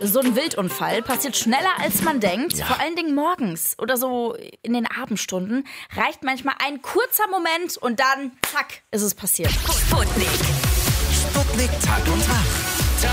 So ein Wildunfall passiert schneller, als man denkt. Ja. Vor allen Dingen morgens oder so in den Abendstunden. Reicht manchmal ein kurzer Moment und dann, zack, ist es passiert. Sputnik. Sputnik Tag und Wach.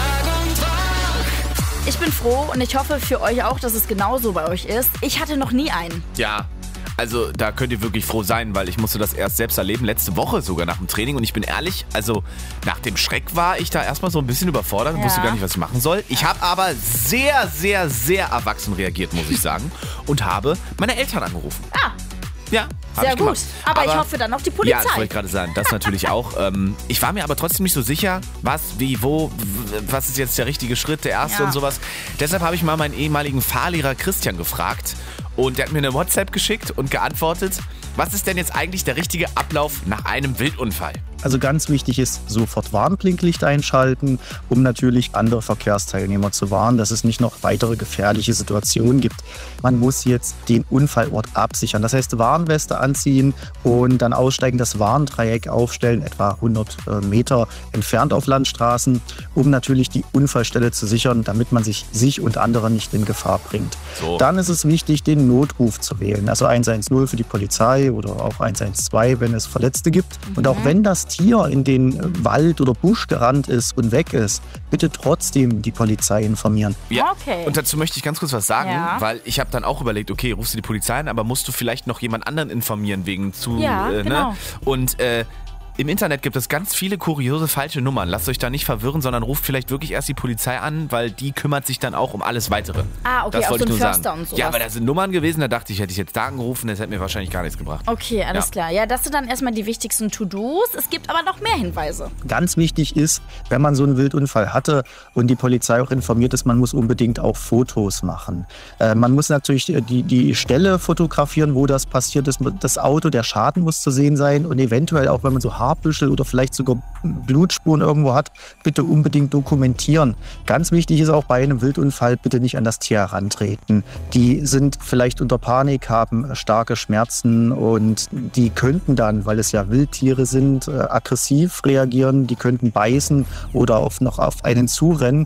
Ich bin froh und ich hoffe für euch auch, dass es genauso bei euch ist. Ich hatte noch nie einen. Ja, also da könnt ihr wirklich froh sein, weil ich musste das erst selbst erleben, letzte Woche sogar nach dem Training. Und ich bin ehrlich, also nach dem Schreck war ich da erstmal so ein bisschen überfordert und wusste gar nicht, was ich machen soll. Ich habe aber sehr, sehr, sehr erwachsen reagiert, muss ich sagen. Und habe meine Eltern angerufen. Ah, Ja, hab sehr ich gut. gemacht. Aber ich hoffe dann auch die Polizei. Ja, das wollte ich gerade sagen. Das natürlich auch. Ich war mir aber trotzdem nicht so sicher, was, wie, wo, was ist jetzt der richtige Schritt, der erste Ja. und sowas. Deshalb habe ich mal meinen ehemaligen Fahrlehrer Christian gefragt. Und der hat mir eine WhatsApp geschickt und geantwortet, was ist denn jetzt eigentlich der richtige Ablauf nach einem Wildunfall? Also ganz wichtig ist, sofort Warnblinklicht einschalten, um natürlich andere Verkehrsteilnehmer zu warnen, dass es nicht noch weitere gefährliche Situationen gibt. Man muss jetzt den Unfallort absichern. Das heißt, Warnweste anziehen und dann aussteigen, das Warndreieck aufstellen, etwa 100 Meter entfernt auf Landstraßen, um natürlich die Unfallstelle zu sichern, damit man sich und andere nicht in Gefahr bringt. So. Dann ist es wichtig, den Notruf zu wählen. Also 110 für die Polizei oder auch 112, wenn es Verletzte gibt. Und auch wenn das Tier in den Wald oder Busch gerannt ist und weg ist, bitte trotzdem die Polizei informieren. Ja, Okay. und dazu möchte ich ganz kurz was sagen, Ja. weil ich habe dann auch überlegt, okay, rufst du die Polizei an, aber musst du vielleicht noch jemand anderen informieren wegen zu... Ja, genau. Ne? Und im Internet gibt es ganz viele kuriose falsche Nummern. Lasst euch da nicht verwirren, sondern ruft vielleicht wirklich erst die Polizei an, weil die kümmert sich dann auch um alles Weitere. Ah, okay, das auch wollte so ich ein nur Förster sagen. und sowas. Ja, aber da sind Nummern gewesen, da dachte ich, hätte ich jetzt da angerufen, das hätte mir wahrscheinlich gar nichts gebracht. Okay, alles Ja. klar. Ja, das sind dann erstmal die wichtigsten To-Dos. Es gibt aber noch mehr Hinweise. Ganz wichtig ist, wenn man so einen Wildunfall hatte und die Polizei auch informiert ist, man muss unbedingt auch Fotos machen. Man muss natürlich die Stelle fotografieren, wo das passiert ist. Das Auto, der Schaden muss zu sehen sein und eventuell auch, wenn man so Haarbüschel oder vielleicht sogar Blutspuren irgendwo hat, bitte unbedingt dokumentieren. Ganz wichtig ist auch bei einem Wildunfall, bitte nicht an das Tier herantreten. Die sind vielleicht unter Panik, haben starke Schmerzen und die könnten dann, weil es ja Wildtiere sind, aggressiv reagieren, die könnten beißen oder noch auf einen zurennen.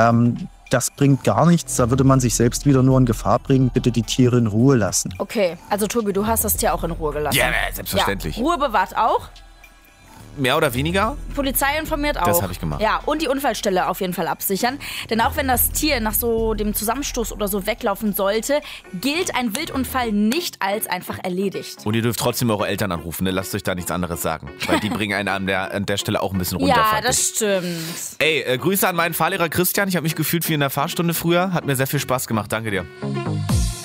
Das bringt gar nichts, da würde man sich selbst wieder nur in Gefahr bringen. Bitte die Tiere in Ruhe lassen. Okay, also Tobi, du hast das Tier auch in Ruhe gelassen. Ja, selbstverständlich. Ja. Ruhe bewahrt auch. Mehr oder weniger? Polizei informiert auch. Das habe ich gemacht. Ja, und die Unfallstelle auf jeden Fall absichern. Denn auch wenn das Tier nach so dem Zusammenstoß oder so weglaufen sollte, gilt ein Wildunfall nicht als einfach erledigt. Und ihr dürft trotzdem eure Eltern anrufen, ne? Lasst euch da nichts anderes sagen. Weil die bringen einen an der Stelle auch ein bisschen runter. Ja, fand das ich. stimmt. Ey, Grüße an meinen Fahrlehrer Christian. Ich habe mich gefühlt wie in der Fahrstunde früher. Hat mir sehr viel Spaß gemacht. Danke dir.